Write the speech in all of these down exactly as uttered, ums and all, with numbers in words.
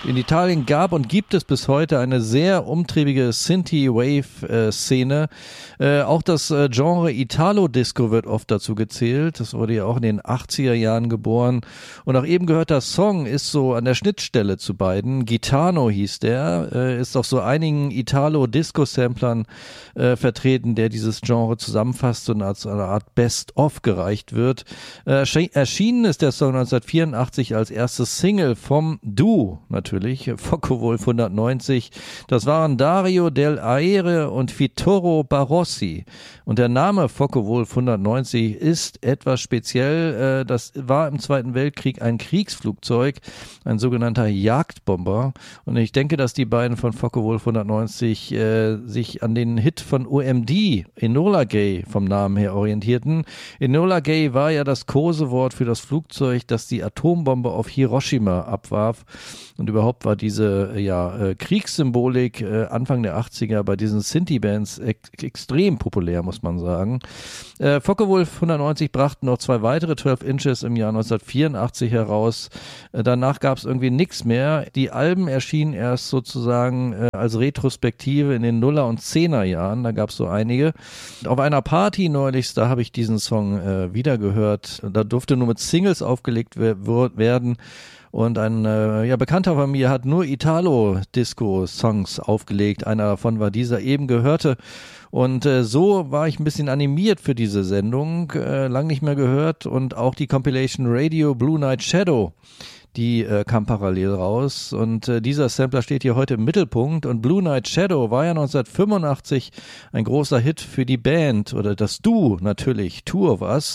In Italien gab und gibt es bis heute eine sehr umtriebige Synthie-Wave-Szene. Äh, auch das äh, Genre Italo-Disco wird oft dazu gezählt. Das wurde ja auch in den achtziger Jahren geboren. Und auch eben gehörter Song ist so an der Schnittstelle zu beiden. Gitano hieß der, äh, ist auf so einigen Italo-Disco-Samplern äh, vertreten, der dieses Genre zusammenfasst und als eine Art Best-of gereicht wird. Äh, erschienen ist der Song neunzehnhundertvierundachtzig als erstes Single vom Duo, natürlich. Focke-Wulf hundertneunzig. Das waren Dario Del Aere und Vittore Barossi. Und der Name Focke-Wulf hundertneunzig ist etwas speziell. Das war im Zweiten Weltkrieg ein Kriegsflugzeug, ein sogenannter Jagdbomber. Und ich denke, dass die beiden von Focke-Wulf hundertneunzig äh, sich an den Hit von O M D, Enola Gay, vom Namen her orientierten. Enola Gay war ja das Kosewort für das Flugzeug, das die Atombombe auf Hiroshima abwarf. Und überhaupt war diese ja, äh, Kriegssymbolik äh, Anfang der achtziger bei diesen Synthie-Bands ex extrem populär, muss man sagen. Äh, Focke-Wulf hundertneunzig brachten noch zwei weitere zwölf Inches im Jahr neunzehnhundertvierundachtzig heraus. Äh, danach gab es irgendwie nichts mehr. Die Alben erschienen erst sozusagen äh, als Retrospektive in den Nuller- und Zehner Jahren. Da gab es so einige. Auf einer Party neulich, da habe ich diesen Song äh, wieder gehört. Da durfte nur mit Singles aufgelegt werden. Und ein äh, ja, Bekannter von mir hat nur Italo-Disco-Songs aufgelegt. Einer davon war dieser eben gehörte. Und äh, so war ich ein bisschen animiert für diese Sendung. Äh, lang nicht mehr gehört. Und auch die Compilation Radio Blue Night Shadow, die äh, kam parallel raus. Und äh, dieser Sampler steht hier heute im Mittelpunkt. Und Blue Night Shadow war ja neunzehnhundertfünfundachtzig ein großer Hit für die Band oder das Duo natürlich, Two of Us.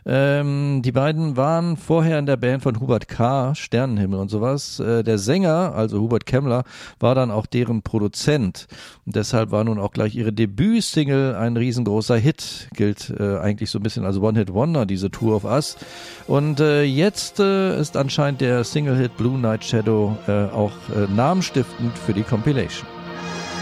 Ähm, die beiden waren vorher in der Band von Hubert K., Sternenhimmel und sowas. Äh, der Sänger, also Hubert Kemmler, war dann auch deren Produzent. Und deshalb war nun auch gleich ihre Debütsingle ein riesengroßer Hit. Gilt äh, eigentlich so ein bisschen als One-Hit-Wonder, diese Two of Us. Und äh, jetzt äh, ist anscheinend der Single-Hit Blue Night Shadow äh, auch äh, namenstiftend für die Compilation.